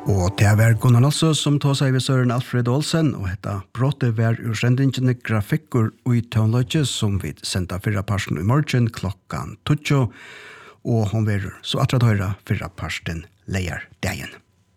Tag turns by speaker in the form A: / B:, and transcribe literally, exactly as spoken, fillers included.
A: Og det var Gunnar Nalso som tog seg ved Søren Alfred Olsen, og dette bråttet var ursendingene grafikker og tøvnløgje som vi sendte fyrre parsten i morgen klokkan tjugo, og hun var så attrat høyre fyrre parsten leier dagen.